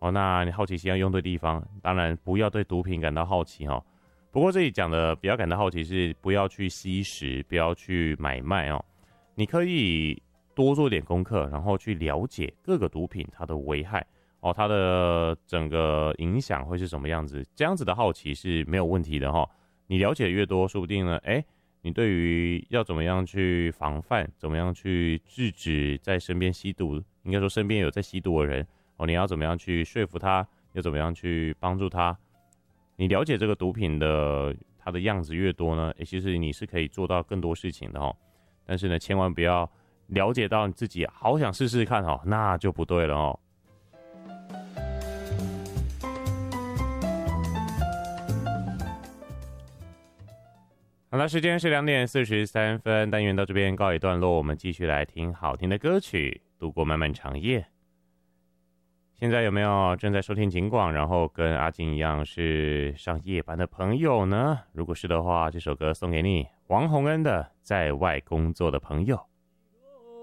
那你好奇心要用对地方，当然不要对毒品感到好奇不过这里讲的不要感到好奇是不要去吸食，不要去买卖你可以多做点功课，然后去了解各个毒品它的危害它的整个影响会是什么样子。这样子的好奇是没有问题的你了解越多，说不定呢，你对于要怎么样去防范，怎么样去制止在身边吸毒，应该说身边有在吸毒的人你要怎么样去说服他，要怎么样去帮助他。你了解这个毒品的它的样子越多呢，其实你是可以做到更多事情的但是呢，千万不要了解到你自己好想试试看那就不对了好了，时间是2点43分，单元到这边告一段落，我们继续来听好听的歌曲，度过漫漫长夜。现在有没有正在收听警广，然后跟阿金一样是上夜班的朋友呢？如果是的话，这首歌送给你，王洪恩的《在外工作的朋友》。